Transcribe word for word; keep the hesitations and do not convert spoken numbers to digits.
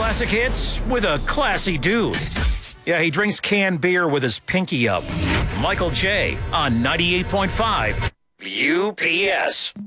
classic hits with a classy dude. Yeah, he drinks canned beer with his pinky up. Michael J. on ninety-eight point five U P S.